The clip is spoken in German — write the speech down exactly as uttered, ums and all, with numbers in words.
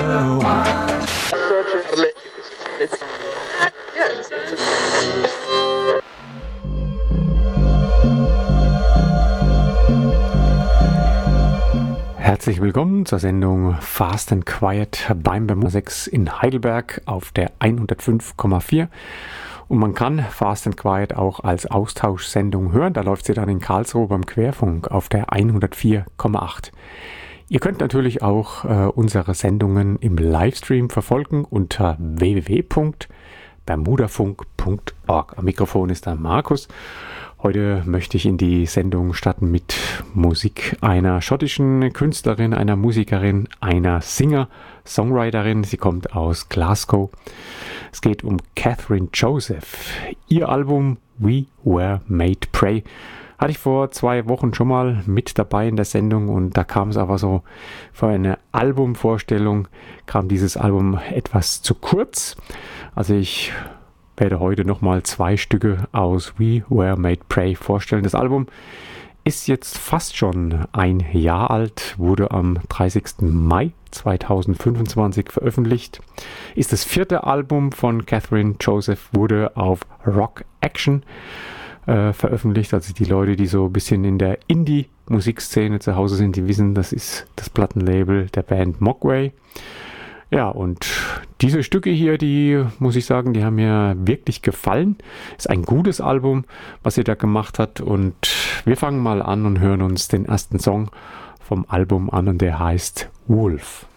Herzlich willkommen zur Sendung Fast and Quiet beim Bermuda sechs in Heidelberg auf der hundertfünf Komma vier. Und man kann Fast and Quiet auch als Austauschsendung hören. Da läuft sie dann in Karlsruhe beim Querfunk auf der hundertvier Komma acht. Ihr könnt natürlich auch äh, unsere Sendungen im Livestream verfolgen unter w w w punkt bermudafunk punkt org. Am Mikrofon ist der Markus. Heute möchte ich in die Sendung starten mit Musik einer schottischen Künstlerin, einer Musikerin, einer Singer, Songwriterin. Sie kommt aus Glasgow. Es geht um Catherine Joseph. Ihr Album We Were Made Pray hatte ich vor zwei Wochen schon mal mit dabei in der Sendung und da kam es aber so für eine Albumvorstellung, kam dieses Album etwas zu kurz. Also ich werde heute nochmal zwei Stücke aus We Were Made Pray vorstellen. Das Album ist jetzt fast schon ein Jahr alt, wurde am dreißigsten Mai zweitausendfünfundzwanzig veröffentlicht. Ist das vierte Album von Catherine Joseph, wurde auf Rock Action äh, veröffentlicht. Also die Leute, die so ein bisschen in der Indie-Musikszene zu Hause sind, die wissen, das ist das Plattenlabel der Band Mogwai. Ja, und diese Stücke hier, die, muss ich sagen, die haben mir wirklich gefallen. Ist ein gutes Album, was sie da gemacht hat. Und wir fangen mal an und hören uns den ersten Song vom Album an und der heißt Wolf.